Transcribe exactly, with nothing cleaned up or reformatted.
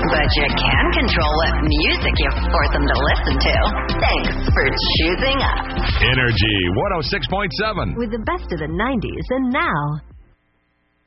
But you can control what music you force them to listen to. Thanks for choosing us. Energy one oh six point seven. With the best of the nineties and now.